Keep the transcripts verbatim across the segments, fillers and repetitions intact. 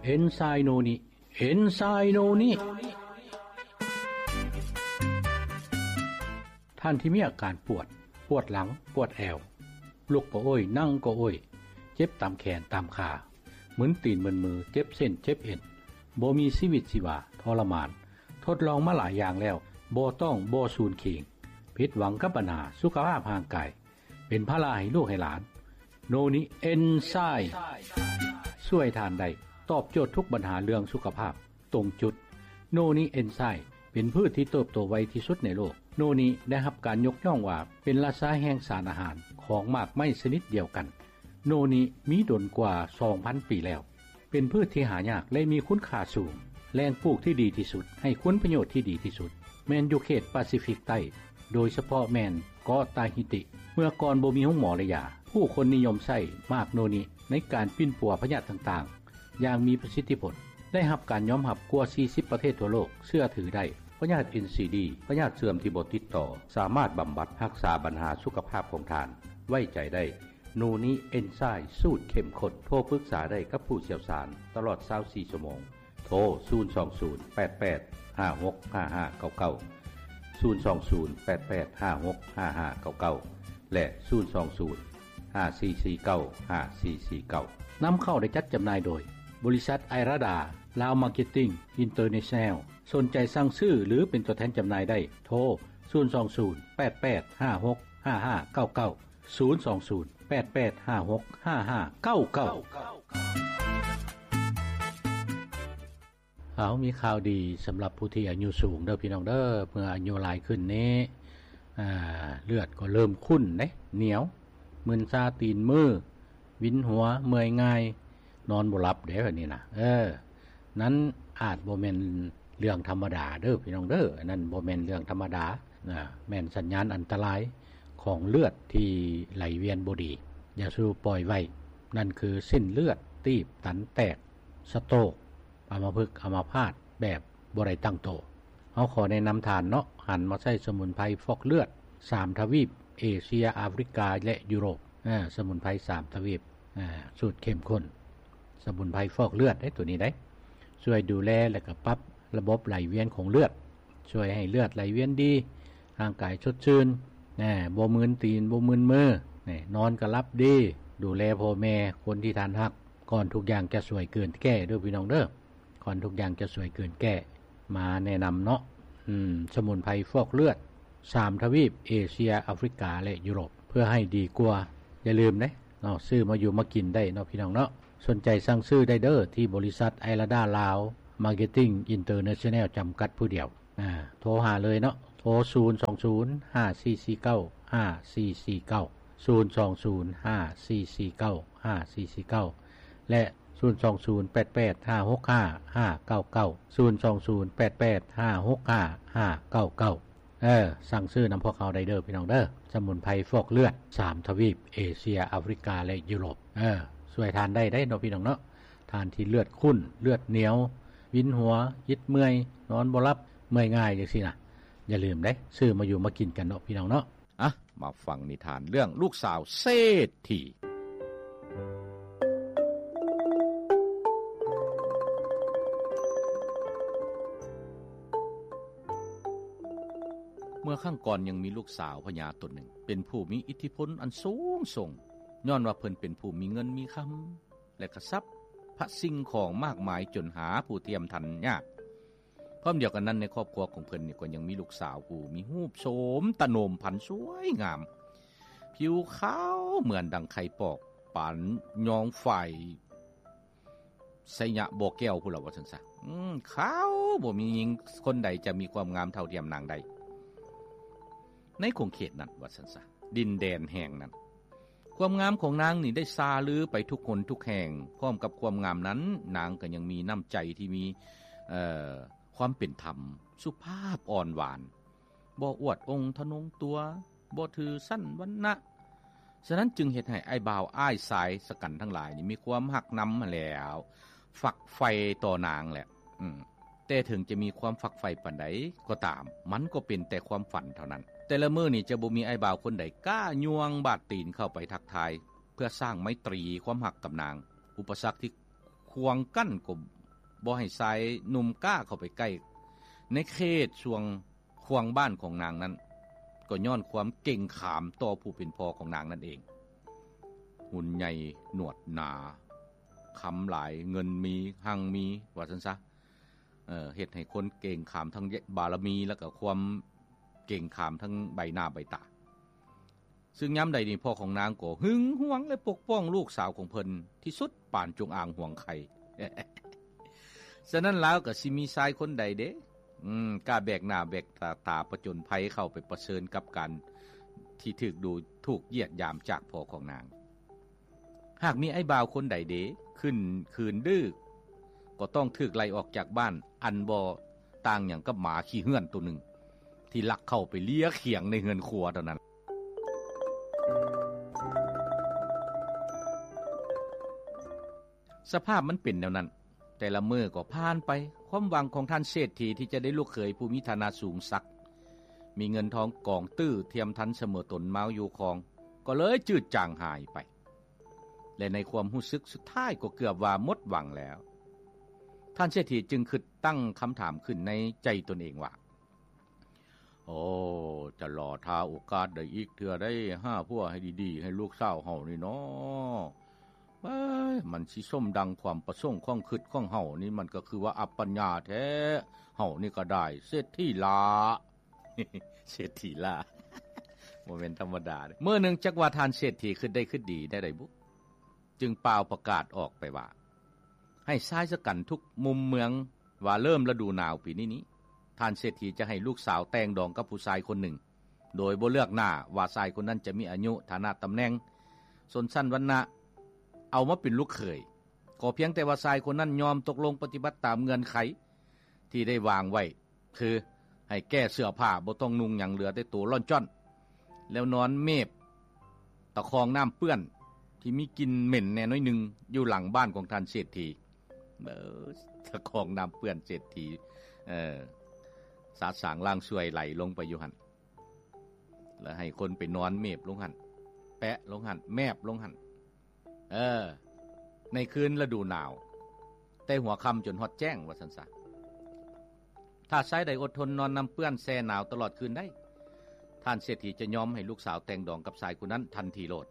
เอนไซโนนิเอนไซโนนิท่านที่มีอาการปวดปวดหลังปวดแอวลุกก็โอ้ยนั่งก็โอ้ยเจ็บตามแขนตามขาเหมือนตีนเหมือนมือเจ็บเส้นเจ็บเอ็นบ่มีชีวิตชีวาทรมานทดลองมาหลายอย่างแล้วบ่ต้องบ่สูญเข็งผิดหวังกับปัญหาสุขภาพร่างกายเป็นภาระให้ลูกให้หลานโนนิเอนไซม์ช่วยทานได้ตอบโจทย์ทุกปัญหาเรื่องสุขภาพตรงจุดโนนิเอนไซม์เป็นพืชที่เติบโตไวที่สุดในโลกโนนิได้รับการยกย่องว่าเป็นราชาแห่งสารอาหารของหมากไม้ชนิดเดียวกันโนนิมีดนกว่า สองพัน ปีแล้วเป็นพืชที่หายากและมีคุณค่าสูงแหล่งปลูกที่ดีที่สุดให้คุณประโยชน์ที่ดีที่สุดแม่นอยู่เขตแปซิฟิกใต้โดยเฉพาะแม่นเกาะตาฮิติเมื่อก่อนบ่มีห้องหมอและยาผู้คนนิยมใช้มากโนนิในการปิ้นปัวพยาธิต่างๆอย่างมีประสิทธิผลได้รับการยอมรับกว่าสี่สิบประเทศทั่วโลกเชื่อถือได้พยาธิ เอ็น ซี ดี พยาธิเสื่อมที่บ่ติดต่อสามารถบำบัดรักษาปัญหาสุขภาพของท่านไว้ใจได้โนนิเอนไซม์สูตรเข้มข้นโทรปรึกษาได้กับผู้เชี่ยวชาญตลอดยี่สิบสี่ชั่วโมงโทรศูนย์ สอง ศูนย์ แปด แปด ห้า หก ห้า ห้า เก้า เก้า ศูนย์ สอง ศูนย์ แปด แปด ห้า หก ห้า ห้า เก้า เก้าและศูนย์ สอง ศูนย์ ห้า สี่ สี่ เก้า ห้า สี่ สี่ เก้านำเข้าได้จัดจำหน่ายโดยบริษัทไอราดาลาวมาร์เก็ตติ้งอินเตอร์เนชั่นแนลสนใจสั่งซื้อหรือเป็นตัวแทนจำหน่ายได้โทรศูนย์ สอง ศูนย์ แปด แปด ห้า หก ห้า ห้า เก้า เก้า ศูนย์ สอง ศูนย์ แปด แปด ห้า หก ห้า ห้า เก้า เก้าเอามีข่าวดีสำหรับผู้ที่อายุสูงเด้อพี่น้องเด้อเมื่ออายุหลายขึ้นนี้อ่าเลือดก็เริ่มข้นเด้เหนียวมึนซาตีนมือวินหัวเมื่อยง่ายนอนบ่หลับเด้แบบนี้นะเออนั้นอาจบ่แม่นเรื่องธรรมดาเด้อพี่น้องเด้อนั่นบ่แม่นเรื่องธรรมดานะแม่นสัญญาณอันตรายของเลือดที่ไหลเวียนบ่ดีอย่าสู้ปล่อยไว้นั่นคือเส้นเลือดตีบตันแตกสโตรกอัมพฤกษ์อัมพาตแบบบ่ได้ตั้งโตเฮาขอแนะนำทานเนาะหันมาใช้สมุนไพรฟอกเลือดสามทวีปเอเชียแอฟริกาและยุโรปอ่าสมุนไพรสามทวีปอ่าสูตรเข้มข้นสมุนไพรฟอกเลือดได้ตัวนี้ได้ช่วยดูแลและก็ปรับระบบไหลเวียนของเลือดช่วยให้เลือดไหลเวียนดีร่างกายสดชื่นแน่บ่มึนตีนบ่มึนมือแน่นอนก็หลับดีดูแลพ่อแม่คนที่ทานฮักก่อนทุกอย่างจะสวยเกินแก้เด้อพี่น้องเด้อก่อนทุกอย่างจะสวยเกินแก้มาแนะนำเนาะอืมสมุนไพรฟอกเลือดสามทวีปเอเชียแอฟริกาและยุโรปเพื่อให้ดีกว่าอย่าลืมนะเนาะซื้อมาอยู่มากินได้เนาะพี่น้องเนาะสนใจสั่งซื้อได้เด้อที่บริษัทไอราดาลาวมาร์เก็ตติ้งอินเตอร์เนชั่นแนลจำกัดผู้เดียวอ่าโทรหาเลยเนาะโทรศูนย์ สอง ศูนย์ ห้า สี่ สี่ เก้า ห้า สี่ สี่ เก้า ศูนย์ สอง ศูนย์ ห้า สี่ สี่ เก้า ห้า สี่ สี่ เก้าและศูนย์ สอง ศูนย์ แปด แปด ห้า หก ห้า ห้า เก้า เก้า ศูนย์ สอง ศูนย์ แปด แปด ห้า หก ห้า ห้า เก้า เก้าเออสั่งซื้อนำพวกเขาได้เด้อพี่น้องเด้อสมุนไพรฟอกเลือดสามทวีปเอเชียแอฟริกาและยุโรปเออช่วยทานได้ได้เนาะพี่น้องเนาะทานที่เลือดข้นเลือดเหนียววินหัวยิดเมื่อยนอนบ่หลับเมื่อยง่ายจังซี่นะอย่าลืมเด้ซื้อมาอยู่มากินกันเนาะพี่น้องเนาะอ่ะมาฟังนิทานเรื่องลูกสาวเศรษฐีเมื่อข้างก่อนยังมีลูกสาวพญาตนหนึ่งเป็นผู้มีอิทธิพลอันสูงส่งย้อนว่าเพิ่นเป็นผู้มีเงินมีคำและก็ทรัพย์พระสิ่งของมากมายจนหาผู้เทียมทันยากพร้อมเดียวกันนั้นในครอบครัวของเพิ่นนี่ก็ยังมีลูกสาวผู้มีรูปโฉมตะโหนมพันสวยงามผิวขาวเหมือนดังไข่ปอกปานยองไฟไสยะบ่แก้วพุ่นล่ะว่าซั่นซะอืมขาวบ่มีหญิงคนใดจะมีความงามเท่าเทียมนางใดในคงเขตนั้นว่าซั่นซะดินแดนแห่งนั้นความงามของนางนี่ได้ซาลือไปทุกคนทุกแห่งพร้อมกับความงามนั้นนางก็ยังมีน้ำใจที่มีเอ่อความเป็นธรรมสุภาพอ่อนหวานบ่อวดองค์ทนงตัวบ่ถือสั้นวรรณะฉะนั้นจึงเฮ็ดให้ไอ้บ่าวอ้ายสายสกันทั้งหลายนี่มีความหักนำมาแล้วฝักไฟต่อนางแหละอืมแต่ถึงจะมีความฝักไฟปานใดก็ตามมันก็เป็นแต่ความฝันเท่านั้นแต่ละมื้อนี่จะบ่มีไอ้บ่าวคนใดกล้ายวงบาดตีนเข้าไปทักทายเพื่อสร้างไมตรีความหักกับนางอุปสรรคที่ขควงกั้นก็บ่ให้ชายหนุ่มกล้าเข้าไปใกล้ในเขตช่วงควงบ้านของนางนั้นก็ย้อนความเก่งขามต่อผู้เป็นพ่อของนางนั่นเองหุ่นใหญ่หนวดหนาคำหลายเงินมีหังมีว่าซั่นซะเอ่อเฮ็ดให้คนเก่งขามทั้งบารมีแล้วก็ความเก่งขามทั้งใบหน้าใบตาซึ่งย้ำใดนี่พ่อของนางก็หึงหวงและปกป้องลูกสาวของเพิ่นที่สุดป่านจงอางห่วงไข่ ฉะนั้นแล้วก็สิมีชายคนใดเด้อืมกล้าแบกหน้าแบกตาตาประจนภัยเข้าไปประเชิญกับการที่ถูกดูถูกเหยียดยามจากพ่อของนางหากมีไอ้บ่าวคนใดเด้ขึ้นคืนดื้อก็ต้องถูกไล่ออกจากบ้านอันบ่ต่างหยังกับหมาขี้เหื่อนตัวหนึ่งที่ลักเข้าไปเลี้ยเขียงในเฮือนครัวเท่านั้นสภาพมันเป็นแนวนั้นแต่ละมื้อก็ผ่านไปความหวังของท่านเศรษฐีที่จะได้ลูกเขยผู้มีฐานะสูงสักมีเงินทองกองตื้อเทียมทันเสมอตนเมาอยู่คองก็เลยจืดจางหายไปและในความรู้สึกสุดท้ายก็เกือบว่าหมดหวังแล้วท่านเศรษฐีจึงคิดตั้งคำถามขึ้นในใจตนเองว่าโอ้จะรอท่าโอกาสได้อีกเทื่อได้ห้าพัวให้ดีๆให้ลูกสาวเฮานี่เนาะเอ้ยมันสิส้มดังความประสงค์ของคิดของเฮานี่มันก็คือว่าอัปปัญญาแท้เฮานี่ก็ได้เศรษฐีลา เศรษฐีลา บ่แม่นธรรมดาเด้อมื้อนึงจักว่าท่านเศรษฐีขึ้นได้ขึ้นดีได้ไดบุจึงเป่าประกาศออกไปว่าให้ชายสกันทุกมุมเมืองว่าเริ่มฤดูหนาวปีนี้นี้ท่านเศรษฐีจะให้ลูกสาวแต่งดองกับผู้ชายคนหนึ่งโดยบ่เลือกหน้าว่าชายคนนั้นจะมีอายุฐานะตำแหน่งชนชั้นวรรณะเอามาเป็นลูกเขยขอเพียงแต่ว่าชายคนนั้นยอมตกลงปฏิบัติตามเงื่อนไขที่ได้วางไว้คือให้แก้เสื้อผ้าบ่ต้องนุ่งหยังเหลือแต่ตัวร่อนจ้อนแล้วนอนเมฟตะคองน้ำเปื้อนที่มีกลิ่นเหม็นแน่น้อยหนึ่งอยู่หลังบ้านของท่านเศรษฐีเออตะคองน้ำเปื้อนเศรษฐีเออสาสางล่างช่วยไหลลงไปอยู่หันแล้วให้คนไปนอนเมฟลงหันแปะลงหันแมบลงหันเออในคืนฤดูหนาวแต่หัวค่ำจนฮอดแจ้งว่าซั่นซะถ้าชายใดอดทนนอนน้ำเปื้อนแช่หนาวตลอดคืนได้ท่านเศรษฐีจะยอมให้ลูกสาวแต่งดองกับชายคนนั้นทันทีโลด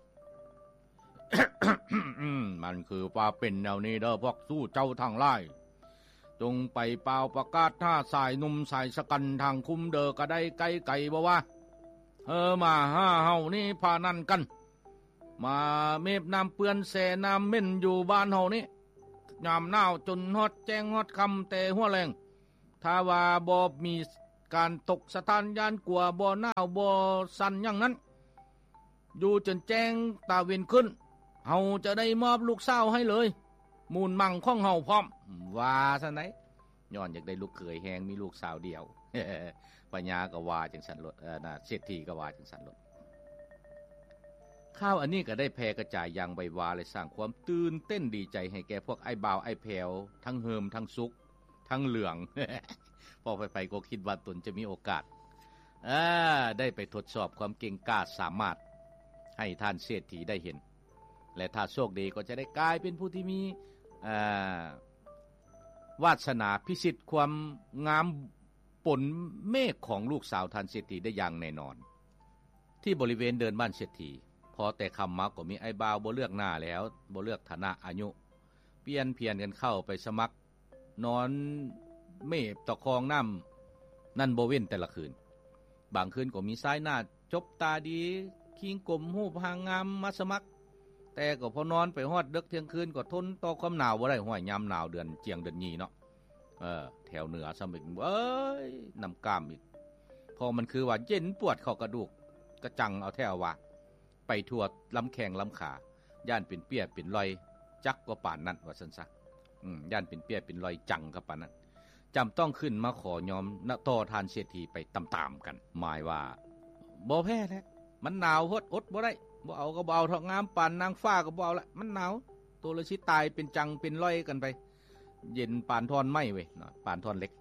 มันคือว่าเป็นแนวนี้เด้อพวกสู้เจ้าทางไล่จงไปเป่าประกาศท่าสายนุ่มสายสกันทางคุ้มเดอก็ได้ไกลไก่บ่ว่าเออมาห้าเฮานี่พานั่นกันมาเมฟน้ำเปื้อนแส่น้ำเม่นอยู่บ้านเฮานี่ยามหนาวจนฮอดแจ้งฮอดค่ำแต่หัวแรงถ้าว่าบ่มีการตกสถานยานกลัวบ่หนาวบ่สั่นอย่างนั้นอยู่จนแจ้งตาเวนขึ้นเฮาจะได้มอบลูกสาวให้เลยมูลมั่งของเฮาพร้อมว่าซั่นไดย้อนอยากได้ลูกเขยแฮงมีลูกสาวเดียว ปัญญาก็ว่าจังซั่นโลดเออน่ะเศรษฐีก็ว่าจังซั่นโลดข่าวอันนี้ก็ได้แพร่กระจายอย่างไววาและสร้างความตื่นเต้นดีใจให้แก่พวกไอ้บ่าวไอ้แผ่วทั้งเหิมทั้งสุกทั้งเหลือง พอไปๆก็คิดว่าตนจะมีโอกาสอ่าได้ไปทดสอบความเก่งกล้าสามารถให้ท่านเศรษฐีได้เห็นและถ้าโชคดีก็จะได้กลายเป็นผู้ที่มีอ่าวาสนาพิสิทธิ์ความงามปนเมฆของลูกสาวท่านเศรษฐีได้อย่างแน่นอนที่บริเวณเดินบ้านเศรษฐีพอแต่คำมาก็มีไอ้บ่าวบ่เลือกหน้าแล้วบ่เลือกฐานะอายุเปลี่ยนเพียนกันเข้าไปสมัครนอนเมฟตะคองน้ำนั่นบ่เว้นแต่ละคืนบางคืนก็มีสายหน้าจบตาดีคิงกลมหูพางงามมาสมัครแต่ก็พอนอนไปฮอดดึกเที่ยงคืนก็ทนต่อความหนาวบ่ได้ห้อยยามหนาวเดือนเจียงเดือนยี่เนาะเออแถวเหนือซะอีกเอ้ยน้ำกามอีกพอมันคือว่าเย็นปวดเข้ากระดูกกระจังเอาแท้ว่าไปทั่วลำแข้งลำขาย่านเป็นเปี้ยเป็นรอยจักกว่าป่านนั้นว่าซั่นซะอืมย่านเป็นเปี้ยเป็นรอยจังกับป่านนั้นจำต้องขึ้นมาขอยอมณต่อทานเศรษฐีไปตามๆกันหมายว่าบ่แพ้แล้วมันหนาวฮดอดบ่ได้บ่เอาก็บ่เอาเถาะงามปานนางฟ้าก็บ่เอาละมันหนาวตัวละสิตายเป็นจังเป็นร้อยกันไปเย็นปานทอนไม้เว้ยเนาะปานทอนเล็ก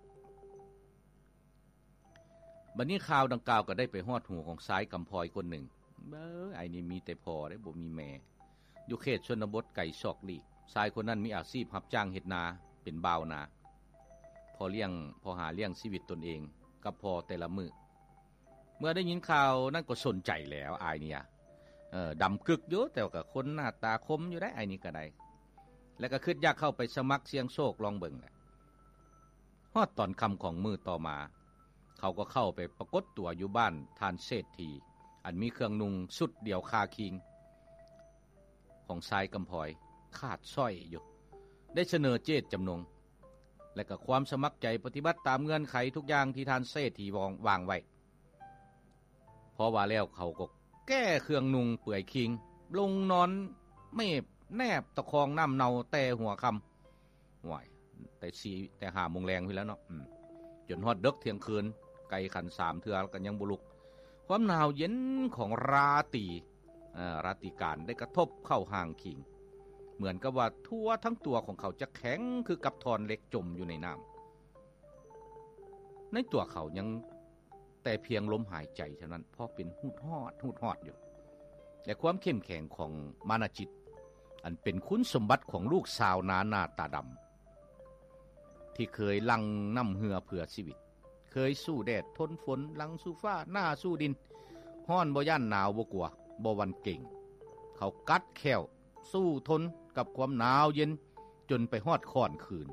บัดนี้ข่าวดังกล่าวก็ได้ไปฮอดหูของสายกำพอยคนหนึ่งเบ้อไอ้นี่มีแต่พ่อได้บ่มีแม่อยู่เขตชนบทไก่ซอกลีชายคนนั้นมีอาชีพรับจ้างเฮ็ดนาเป็นบ่าวนาพอเลี้ยงพอหาเลี้ยงชีวิตตนเองกับพอแต่ละมื้อเมื่อได้ยินข่าวนั่นก็สนใจแล้วอายเนี่ยเออดำกึกอยู่แต่ก็คนหน้าตาคมอยู่ได้อายนี่ก็ได้แล้วก็คิดอยากเข้าไปสมัครเสี่ยงโชคลองเบิ่งแหละฮอดตอนค่ำของมื้อต่อมาเขาก็เข้าไปปรากฏตัวอยู่บ้านท่านเศรษฐีอันมีเครื่องนุ่งสุดเดี่ยวคาคิงของชายกำพอยขาดสร้อยอยู่ได้เสนอเจตจำนงและก็ความสมัครใจปฏิบัติตามเงื่อนไขทุกอย่างที่ท่านเศรษฐีวางไว้พอว่าแล้วเขาก็แก้เครื่องนุ่งเปื่อยคิงลงนอนไม่แนบตะคองน้ำเนาแต่หัวค่ำห่วยแต่สีแต่หาโมงแรงไปแล้วเนาะจนฮอดดึกเที่ยงคืนไก่ขันสามเทือกันยังบุลุกความหนาวเย็นของราตรีราตรีการได้กระทบเข้าห่างคิงเหมือนกับว่าทั่วทั้งตัวของเขาจะแข็งคือกับทอนเหล็กจมอยู่ในน้ำในตัวเขายังแต่เพียงลมหายใจเท่านั้นเพราะเป็นหูดหอดหูดหอดอยู่แต่ความเข้มแข็งของมานาจิตอันเป็นคุณสมบัติของลูกสาวนาหน้าตาดำที่เคยลังน้ำเหือเผื่อชีวิตเคยสู้แดดทนฝนลังสู้ฟ้าหน้าสู้ดินห้อนบ่ย่านหนาวบ่กลัวบ่วันเก่งเขากัดแข้วสู้ทนกับความหนาวเย็นจนไปฮอดค่อนคืน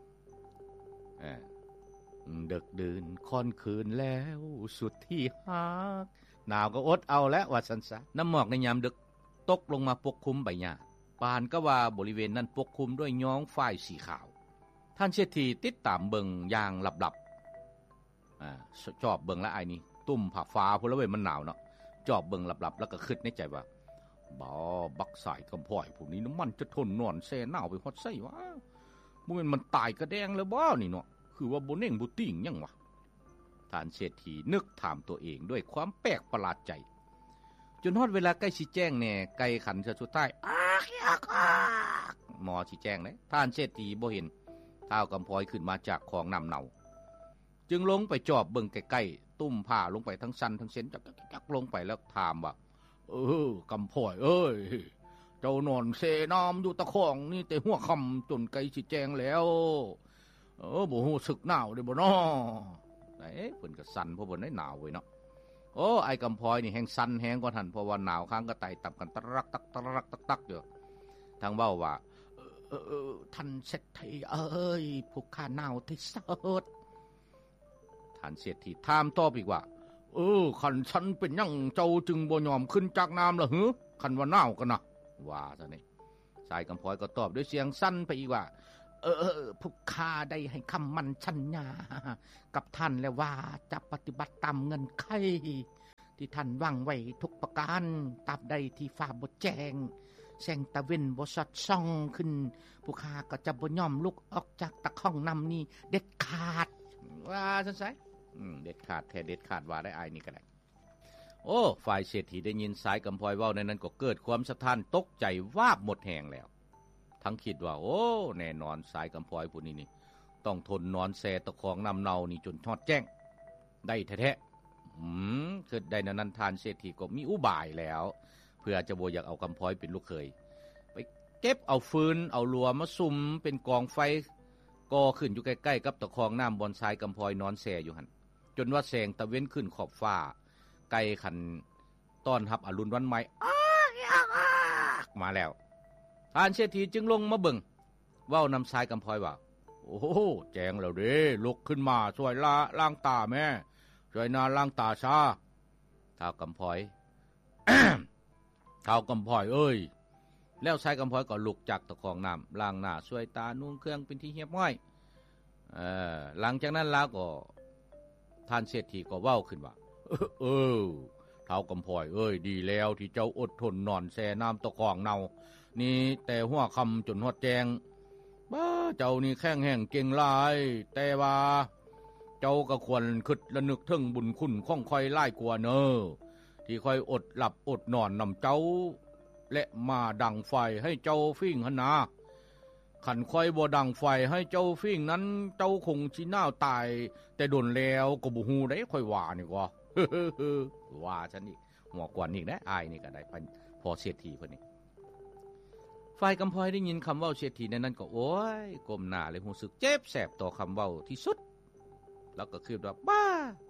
เดึกดื่นค่อนคืนแล้วสุดที่ฮักหนาวก็อดเอาแล้วว่าสันซะน้ำหมอกในยามดึกตกลงมาปกคลุมใบหญ้าปานก็ว่าบริเวณนั้นปกคลุมด้วยย้องฝ้ายสีขาวท่านเศรษฐีติดตามเบิงอย่างหลับๆอ่าจอบเบิงละไอ้นี่ตุ่มผ้าฟ้าพุ่นละเว้ยมันหนาวเนาะจอบเบิงหลับๆแล้วก็คิดในใจว่าบ่บักสายกำพ่อยพวกนี้น้ำมันจะทนนอนแซ่หนาวไปฮอดไส้วะบ่แม่นมันตายกระแดงแล้วบ่นี่เนาะคือว่าบ่เน่งบ่ติ่งยังวะท่านเศรษฐีนึกถามตัวเองด้วยความแปลกประหลาดใจจนฮอดเวลาใกล้สิแจ้งแน่ไก่ขันเสือสุดท้ายอากยากอากหมอสิแจ้งเลยท่านเศรษฐีบ่เห็นท้าวกำพอยขึ้นมาจากคลองน้ำเนาจึงลงไปจอบเบิ่งใกล้ๆตุ้มผ้าลงไปทั้งสันทั้งเส้นจักๆลงไปแล้วถามว่าเออกำพอยเอ้ยเจ้านอนเซน้ำอยู่ตะคองนี่แต่หัวค่ำจนไก่สิแจ้งแล้วเออบ่ฮู้สึกหนาวเด้บ่น้อไหนเพิ่นก็สั่นเพราะเพิ่นได้หนาวไว้เนาะโอ้ไอ้กำพอยนี่แห้งสั่นแห้งกว่าท่านเพราะว่าหนาวค้างก็ไต่ตับกันตะรักตักตะรักตักตักอยู่ทางเว้าว่าเออเออท่านเศรษฐีเอ้ยพวกข้าหนาวที่สุดท่านเศรษฐีถามตอบอีกว่าเออคันฉันเป็นหยังเจ้าจึงบ่ยอมขึ้นจากน้ำล่ะหือคันว่าหนาวกันนะว่าซะนี่สายกำพอยก็ตอบด้วยเสียงสั้นไปอีกว่าเออพวกข้าได้ให้คำมั่นสัญญากับท่านแล้วว่าจะปฏิบัติตามเงินไขที่ท่านวางไว้ทุกประการตราบใดที่ฟ้าบ่แจ้งแสงตะเวนบ่สอดส่องขึ้นพวกข้าก็จะบ่ยอมลุกออกจากตะข้องน้ำนี้เด็ดขาดว่าซั่นไสอืมเด็ดขาดแท้เด็ดขาดว่าได้อายนี่ก็ได้โอ้ฝ่ายเศรษฐีได้ยินสายกำพอยเว้าในนั้นก็เกิดความสะท้านตกใจวาบหมดแหงแล้วทั้งคิดว่าโอ้แน่นอนสายกำพอยผู้นี้นี่ต้องทนนอนแซ่ตะคองน้ำเนานี่จนทอดแจ้งได้แท้ๆอืมคือได้นั้นทานเศรษฐีก็มีอุบายแล้วเพื่อจะบ่อยากเอากำพอยเป็นลูกเขยไปเก็บเอาฟืนเอาลัวมาซุ่มเป็นกองไฟก่อขึ้นอยู่ใกล้ๆกับตะคองน้ำบอนทรายกำพอยนอนแซ่อยู่หั่นจนว่าแสงตะเว้นขึ้นขอบฟ้าไก่ขันต้อนรับอรุณวันใหม่มาแล้วท่านเศรษฐีจึงลงมาเบิ่งเว้านำทรายกำพอยว่าโอ้แจ้งแล้วเด้ลุกขึ้นมาช่วยละล้างตาแม่ช่วยนาล้างตาซาท้าวกำพอย ท้าวกำพอยเอ้ยแล้วทรายกำพอยก็ลุกจากตะคองน้ำล้างหน้าช่วยตานุ่งเครื่องเป็นที่เรียบร้อยเออหลังจากนั้นแล้วก็ท่านเศรษฐีก็เว้าขึ้นว่าเออท้าวกำพอยเอ้ยดีแล้วที่เจ้าอดทนนอนแช่น้ำตะคองเนานี่แต่หัวคำจนฮอดแจงบ้าเจ้านี่แข้งแห้งเก่งหลายแต่ว่าเจ้าก็ควรคิดระนึกถึงบุญคุณของค่อยหลายกว่าเนอที่ค่อยอดหลับอดนอนนำเจ้าและมาดังไฟให้เจ้าฟิ่งหนนาขันค่อยบ่ดังไฟให้เจ้าฟิ่งนั้นเจ้าคงสิหน้าตายแต่โดนแล้วก็บ่ฮู้ได้ค่อยว่านี่ก็ ว่าฉันอีกหัวกวนอีกนะอายนี่ก็ได้พอเศรษฐีเพิ่นนี่ฝ่ายกำพลอยได้ยินคำเว้าเศรษฐีในนั้นก็โอ้ยก้มหน้าเลยรู้สึกเจ็บแสบต่อคำเว้าที่สุดแล้วก็คิดว่าบ้า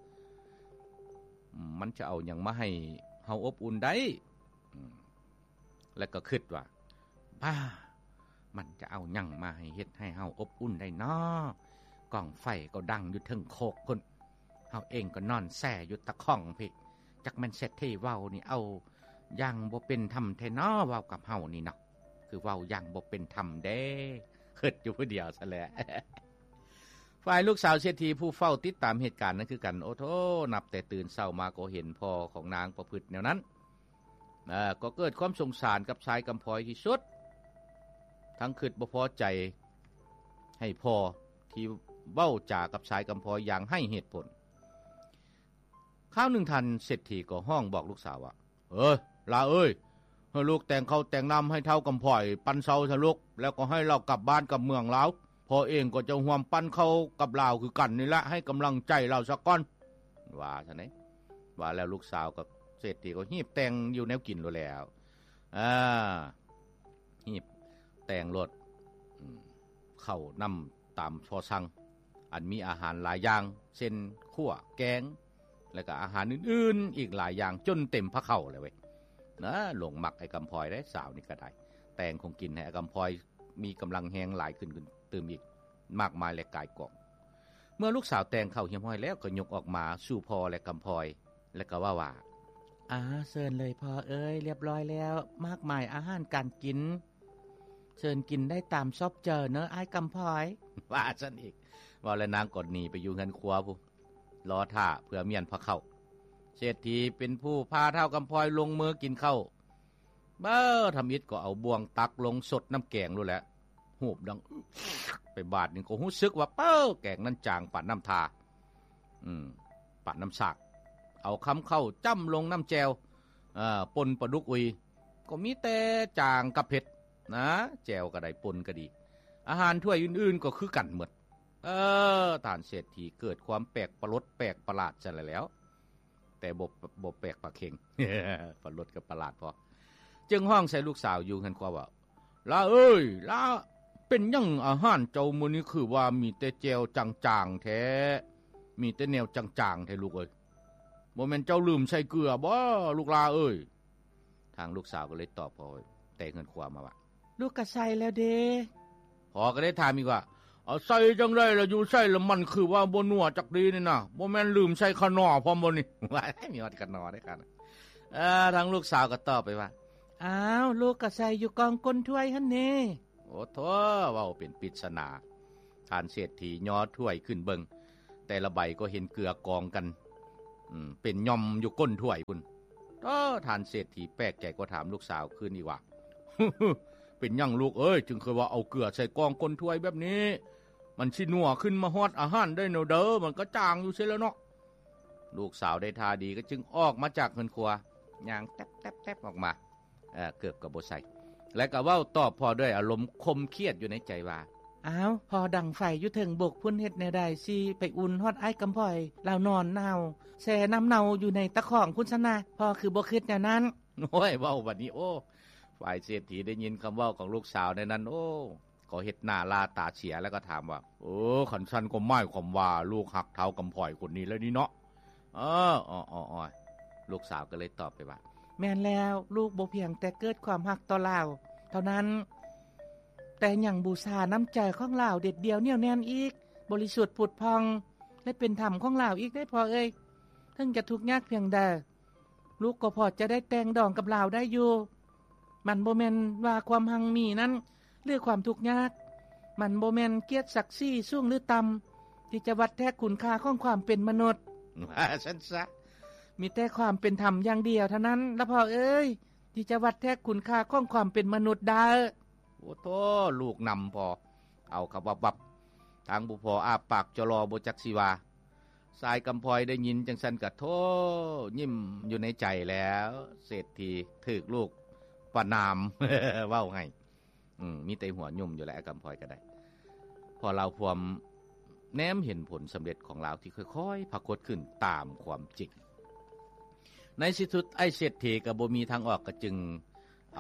มันจะเอาหยังมาให้เฮาอบอุ่นได้แล้วก็คิดว่าบ้ามันจะเอาหยังมาให้เฮ็ดให้เฮาอบอุ่นได้น้อกล่องไฟก็ดังอยู่ถึงโคกพุ่นเฮาเองก็นอนแซ่อยู่ตะข้องพี่จักแม่นเศรษฐีเว้านี่เอาอย่างบ่เป็นธรรมแท้น้อเว้ากับเฮานี่เนาะคือเว้าอย่างบ่เป็นธรรมเด้คิดอยู่ผู้เดียวซะแหละ ฝ่ายลูกสาวเศรษฐีผู้เฝ้าติดตามเหตุการณ์นั้นคือกันโอ้โธนับแต่ตื่นเช้ามาก็เห็นพ่อของนางประพฤติแนวนั้นอ่าก็เกิดความสงสารกับชายกำพลอยที่สุดทั้งคิดบ่พอใจให้พ่อที่เว้าจากับชายกำพลอยอย่างให้เหตุผลข้าวหนึ่งทันเศรษฐีก็ห้องบอกลูกสาวว่าเอ้ยลาเอ้ยให้ลูกแต่งเขาแต่งนำให้เท่ากับพ่อยปันเซาทะลุกแล้วก็ให้เรากลับบ้านกับเมืองเราพอเองก็จะห่วมปั้นเขากับเราคือกันนี่ละให้กำลังใจเราสักก้อนว่าซะไหนว่าแล้วลูกสาวกับเศรษฐีก็หีบแต่งอยู่แนวกินแล้วอ่าหีบแต่งรถเข้านำตามพอสั่งอันมีอาหารหลายอย่างเช่นขั่วแกงแล้วก็อาหารอื่นๆอีกหลายอย่างจนเต็มพระเข้าเลยเว้ยนะหลงมักไอ้กำพลอยได้สาวนี่ก็ได้แต่งคงกินให้ไอ้กำพลอยมีกำลังแหงหลายขึ้นขึ้นเติมอีกมากมายและกายกองเมื่อลูกสาวแต่งเข้าเฮียมห้อยแล้วก็ยกออกมาสู่พ่อและกำพลอยแล้วก็ว่าว่าอ่าเชิญเลยพ่อเอ้ยเรียบร้อยแล้วมากมายอาหารการกินเชิญกินได้ตามชอบเจอเนอะไอ้กำพลอยว่าซั่นอีกว่าแล้วนางกดหนีไปอยู่เฮือนครัวผู้รอท่าเพื่อเมียนพระเข้าเศรษฐีเป็นผู้พาเท่ากำพลอยลงมือกินข้าวเบ้อทำอิดก็เอาบ่วงตักลงสดน้ำแกงรู้แหละหูบดังไปบาดนึงก็รู้สึกว่าเป้อแกงนั้นจางปานน้ำทาอืมปานน้ำสากเอาคำเข้าจ้ำลงน้ำแจวอ่าปนปลาดุกอุยก็มีแต่จางกับเผ็ดนะแจวก็ได้ปนก็ดีอาหารถ้วยอื่นๆก็คือกันหมดเออท่านเศรษฐีเกิดความแปลกประหลาดแปลกประหลาดซะแล้วแต่บ่บ่แปลกปะเข่ง ประหลาดกับประหลาดพอจึงห้องใส่ลูกสาวอยู่กันกว่าว่าลาเอ้ยลาเป็นยังอาหารเจ้ามื้อนี้คือว่ามีแต่แจวจางๆแท้มีแต่แนวจางๆแท้ลูกเอ้ยบ่แม่นเจ้าลืมใส่เกลือบ่ลูกลาเอ้ยทางลูกสาวก็เลยตอบพ่อแต่เงินความมาว่าลูกก็ใส่แล้วเด้พ่อก็ได้ถามอีกว่าเอาใส่จังได๋ล่ะอยู่ใส่แล้วมันคือว่าบ่นัวจักดีนี่น่ะบ่แม่นลืมใส่ขนอพร้อมบ่นี่ว่ามีฮอดขนอได้กันเออทางลูกสาวก็ตอบไปว่าอ้าวลูกก็ใส่อยู่กองก้นถ้วยหั่นนี่โอ้โธ่เว้าเป็นปริศนาท่านเศรษฐีย่อถ้วยขึ้นเบิ่งแต่ละใบก็เห็นเกลือกองกันอืมเป็นย่อมอยู่ก้นถ้วยพุ่นโอ้ท่านเศรษฐีแปลกใจก็ถามลูกสาวคืนอีกว่า เป็นยังลูกเอ้ยจึงเคยว่าเอาเกลือใส่กองก้นถ้วยแบบนี้มันสินัวขึ้นมาฮอดอาหารได้เนาะเด้อมันก็จางอยู่เสียแล้วเนาะลูกสาวได้ท่าดีก็จึงออกมาจากเฮือนครัวย่างแต๊บๆๆออกมาเอ่อเกือบก็บ่ใส่แล้วก็เว้าตอบพ่อด้วยอารมณ์คมเครียดอยู่ในใจว่าอ้าวพอดังไฟอยู่ถึงบกพุ่นเฮ็ดแนวใดสิไปอุ่นฮอดไอ้กำพลอยแล้วนอนเน่าแช่น้ำเน่าอยู่ในตะของพุ่นซะนะพ่อคือบ่คิดแนวนั้นโอ้ยเว้าบัดนี้โอ้ฝ่ายเศรษฐีได้ยินคำเว้าของลูกสาวในนั้นโอ้ก็เฮ็ดหน้าลาตาเสียแล้วก็ถามว่าโอ้ขันซั่นก็หมายความว่าลูกหักเท้ากำพลอยคนนี้แล้วนี่เนาะเอออ้อๆลูกสาวก็เลยตอบไปว่าแม่นแล้วลูกบ่เพียงแต่เกิดความรักต่อลาวเท่านั้นแต่ยังบูชาน้ำใจของลาวเด็ดเดียวเหนี่ยวแน่นอีกบริสุทธิ์ผุดพองและเป็นธรรมของลาวอีกได้พอเอ้ยถึงจะทุกข์ยากเพียงใดลูกก็พอจะได้แต่งดองกับลาวได้อยู่มันบ่แม่นว่าความหังมีนั้นหรือความทุกข์ยากมันบ่แม่นเกียรติศักดิ์ศรีสูงหรือต่ำที่จะวัดแท้คุณค่าของความเป็นมนุษย์ว่าซั่นซะมีแต่ความเป็นธรรมอย่างเดียวเท่านั้นแล้วพ่อเอ้ยที่จะวัดแท้คุณค่าของความเป็นมนุษย์ได้โอ้โธ่ลูกนำพอเอาครับวับๆทางบุพออาปากจรอบ่จักสิว่าสายกำพลอยได้ยินจังซั่นก็โธ่ยิ้มอยู่ในใจแล้วเศรษฐีถูกลูกประนาม เว้าให้อืมมีแต่หัวยุ่มอยู่แล้วกำพลอยก็ได้พอเราพวมแนมเห็นผลสำเร็จของเราที่ค่อยๆปรากฏขึ้นตามความจริงในที่สุดไอ้เศรษฐีก็บ่มีทางออกก็จึงเอา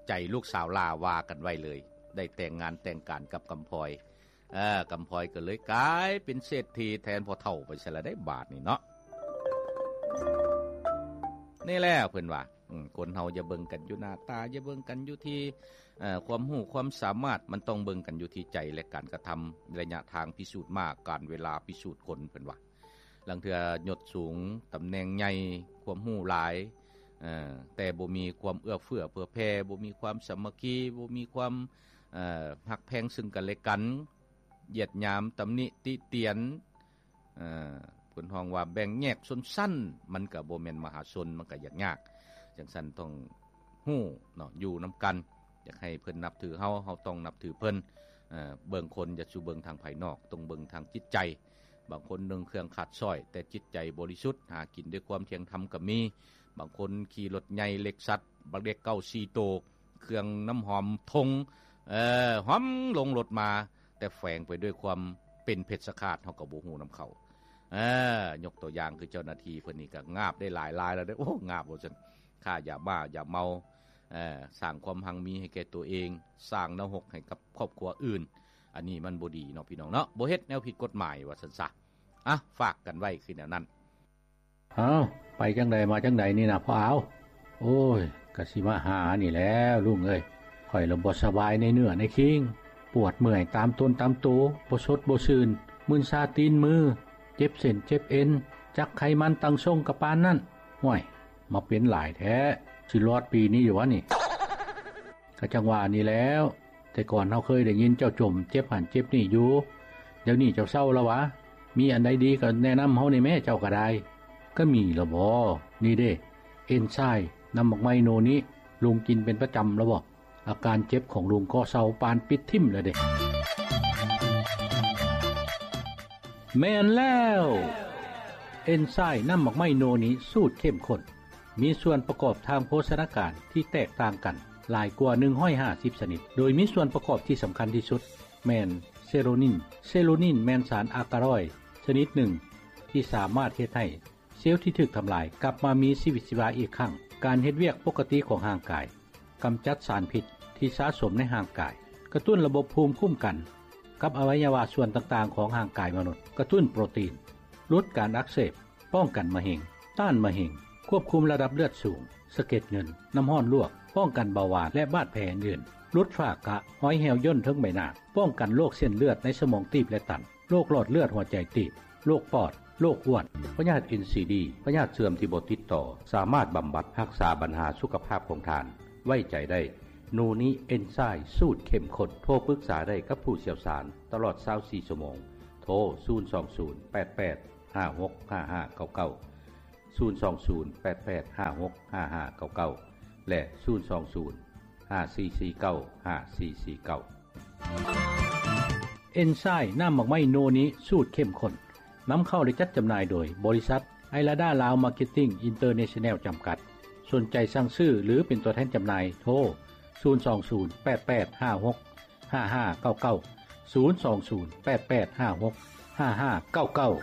ใจลูกสาวลาว่ากันไว้เลยได้แต่งงานแต่งการกับกำพลอยเออกำพลอยก็เลยกลายเป็นเศรษฐีแทนพ่อเฒ่าไปซะแล้วได้บาทนี่เนาะนี่แหละเพิ่นว่าคนเฮาอย่าเบิ่งกันอยู่หน้าตาอย่าเบิ่งกันอยู่ที่เอ่อความรู้ความสามารถมันต้องเบิ่งกันอยู่ที่ใจและการกระทำระยะทางพิสูจน์มากการเวลาพิสูจน์คนเพิ่นว่าลางเทื่อยศสูงตำแหน่งใหญ่ความรู้หลายเอ่อแต่บ่มีความเอื้อเฟื้อเผื่อแผ่บ่มีความสามัคคีบ่มีความเอ่อฮักแพงซึ่งกันและกันเหยียดหยามตำหนิติเตียนเอ่อเพิ่นฮ้องว่าแบ่งแยกชนชั้นมันก็บ่แม่นมหาชนมันก็ยากๆจังซั่นต้องฮู้เนาะอยู่นํากันอยากให้เพิ่นนับถือเฮาเฮาต้องนับถือเพิ่นเอ่อเบิ่งคนอย่าสู่เบิ่งทางภายนอกต้องเบิ่งทางจิตใจบางคนนึ่งเครื่องขาดซ้อยแต่จิตใจบริสุทธิ์หากินด้วยความเที่ยงธรรมก็มีบางคนขี่รถใหญ่เล็กซัดบักเด็กเก้าสี่โตเครื่องน้ำหอมทงเอ่อหอมลงรถมาแต่แฝงไปด้วยความเป็นเพชฌฆาตเฮาก็บ่ฮู้นําเขาเออยกตัวอย่างคือเจ้าหน้าที่เพิ่นนี่ก็งาบได้หลายรายแล้วเด้อโอ้งาบว่าซั่นค่ายาบ้าอย่าเมาเอ่อสร้างความหังมีให้แก่ตัวเองสร้างนรกให้กับครอบครัวอื่นอันนี้มันบ่ดีเนาะพี่น้องเนาะบ่เฮ็ดแนวผิดกฎหมายว่าซั่นซะอ่ะฝากกันไว้คือแนวนั้นเอ้าไปจังได๋มาจังได๋นี่น่ะพ่อเอาโอ้ยก็สิมาหานี่แหล้วลุงเอ้ยข่อยละบ่สบายในเนื้อในคิงปวดเมื่อยตามต้นตามโตบ่สดบ่ซื่นมึนซาตีนมือเจ็บเส้นเจ็บเอ็นจักไขมันตั้งทรงกะปานนั้นห้วยมาเป็นหลายแท้สิรอดปีนี้อยู่วะนี่ก็จังว่านี่แล้วแต่ก่อนเฮาเคยได้ยินเจ้าจมเจ็บหันเจ็บนี่อยู่เดี๋ยวนี้เจ้าเศร้าแล้ววะมีอันใดดีก็แนะนำเฮานี่แม่เจ้าก็ได้ก็มีละบ่นี่เด้เอนไซม์น้ำบักไม้โนนี้ลุงกินเป็นประจำแล้วบ่อาการเจ็บของลุงก็เศร้าปานปิดทิ่มแล้วเด้แม่นแล้วเอนไซม์น้ำบักไม้โนนี้สูตรเข้มข้นมีส่วนประกอบทางโภชนาการที่แตกต่างกันหลายกว่าหนึ่งร้อยห้าสิบชนิดโดยมีส่วนประกอบที่สำคัญที่สุดแม่นเซโรนินเซโรนินแม่นสารอากาลอยด์ชนิดหนึ่งที่สามารถเฮ็ดให้เซลล์ที่ถูกทำลายกลับมามีชีวิตชีวาอีกครั้งการเฮ็ดเวียกปกติของร่างกายกำจัดสารพิษที่สะสมในร่างกายกระตุ้นระบบภูมิคุ้มกันกับอวัยวะส่วนต่างๆของร่างกายมนุษย์กระตุ้นโปรตีนลดการอักเสบป้องกันมะเร็งต้านมะเร็งควบคุมระดับเลือดสูงสะเก็ดเงินน้ำร้อนลวกป้องกันเบาหวานและบาดแผลอื่นลดฝ้ากระหอยแหวย่นทั้งใบหน้าป้องกันโรคเส้นเลือดในสมองตีบและตันโรคหลอดเลือดหัวใจตีบโรคปอดโรคอ้วนพยาธิ เอ็น ซี ดี พยาธิเสื่อมที่บ่ติดต่อสามารถบำบัดรักษาปัญหาสุขภาพของทานไว้ใจได้โนนี้เอนไซม์สูตรเข้มข้นโทรปรึกษาได้กับผู้เชี่ยวชาญตลอดยี่สิบสี่ชั่วโมงโทรศูนย์ สอง ศูนย์ แปด แปด ห้า หก ห้า ห้า เก้า เก้า ศูนย์ สอง ศูนย์ แปด แปด ห้า หก ห้า ห้า เก้า เก้าและศูนย์ สอง ศูนย์ ห้า สี่ สี่ เก้า ห้า สี่ สี่ เก้าเอนไซม์น้ำบักไม้โนนี้สูตรเข้มข้นนำเข้าและจัดจำหน่ายโดยบริษัทไอลาดาลาวมาร์เก็ตติ้งอินเตอร์เนชั่นแนลจำกัดสนใจสั่งซื้อหรือเป็นตัวแทนจำหน่ายโทรศูนย์ สอง ศูนย์ แปด แปด ห้า หก ห้า ห้า เก้า เก้า ศูนย์ สอง ศูนย์ แปด แปด ห้า หก ห้า ห้า เก้า เก้า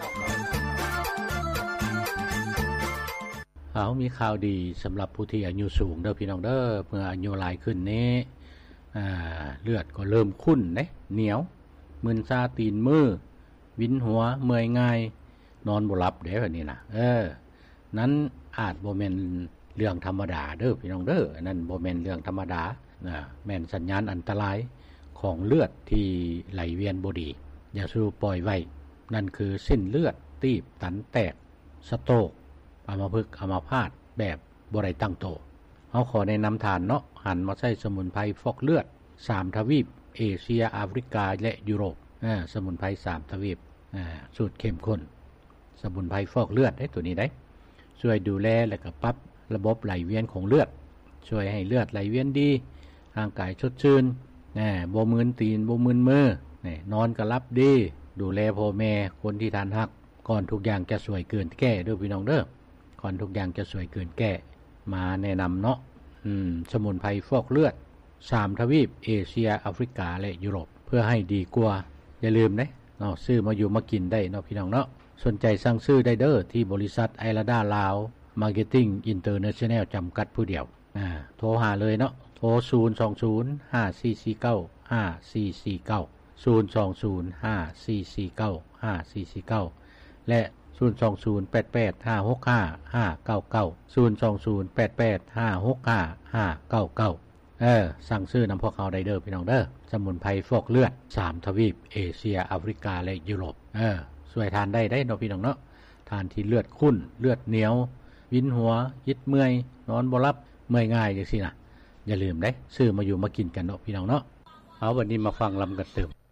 เอามีข่าวดีสำหรับผู้ที่อายุสูงเด้อพี่น้องเด้อเมื่ออายุหลายขึ้นนี้อ่าเลือดก็เริ่มขุ่นเด้เหนียวมึนซาตีนมือวินหัวเมื่อยง่ายนอนบ่หลับเด้อนี่น่ะเออนั้นอาจบ่แม่นเรื่องธรรมดาเด้อพี่น้องเด้อนั่นบ่แม่นเรื่องธรรมดานะแม่นสัญญาณอันตรายของเลือดที่ไหลเวียนบ่ดีอย่าสู้ปล่อยไว้นั่นคือเส้นเลือดตีบตันแตกสโตรกอัมพฤกษ์อัมพาตแบบบ่ได้ตั้งโตเฮาขอแนะนำทานเนาะหันมาใช้สมุนไพรฟอกเลือดสามทวีปเอเชียแอฟริกาและยุโรปอ่าสมุนไพรสามทวีปอ่าสูตรเข้มข้นสมุนไพรฟอกเลือดได้ตัวนี้ได้ช่วยดูแลและก็ปรับระบบไหลเวียนของเลือดช่วยให้เลือดไหลเวียนดีร่างกายสดชื่นแหน่บ่มึนตีนบ่มึนมือแหน่นอนก็หลับดีดูแลพ่อแม่คนที่ทานฮักก่อนทุกอย่างจะสวยเกินแก้เด้อพี่น้องเด้อก่อนทุกอย่างจะสวยเกินแก้มาแนะนำเนาะอืมสมุนไพรฟอกเลือดสามทวีปเอเชียแอฟริกาและยุโรปเพื่อให้ดีกว่าอย่าลืมเด้เนาะซื้อมาอยู่มากินได้เนาะพี่น้องเนาะสนใจสั่งซื้อได้เด้อที่บริษัทไอลาดาลาวมาร์เก็ตติ้งอินเตอร์เนชั่นแนลจำกัดผู้เดียวอ่าโทรหาเลยเนาะโทรโทรศูนย์ สอง ศูนย์ ห้า สี่ สี่ เก้า ห้า สี่ สี่ เก้า ศูนย์ สอง ศูนย์ ห้า สี่ สี่ เก้า ห้า สี่ สี่ เก้าและศูนย์ สอง ศูนย์ แปด แปด ห้า หก ห้า ห้า เก้า เก้า ศูนย์ สอง ศูนย์ แปด แปด ห้า หก ห้า ห้า เก้า เก้าเออสั่งซื้อนำพวกเขาได้เด้อพี่น้องเด้อสมุนไพรฟอกเลือดสามทวีปเอเชียแอฟริกาและยุโรปเออช่วยทานได้ได้เนาะพี่น้องเนาะทานที่เลือดข้นเลือดเหนียววินหัวยิดเมื่อยนอนบ่หลับเมื่อยง่ายจังซี่น่ะอย่าลืมเด้ซื้อมาอยู่มากินกันเนาะพี่น้องเนาะเอาวันนี้มาฟังลำกันเติม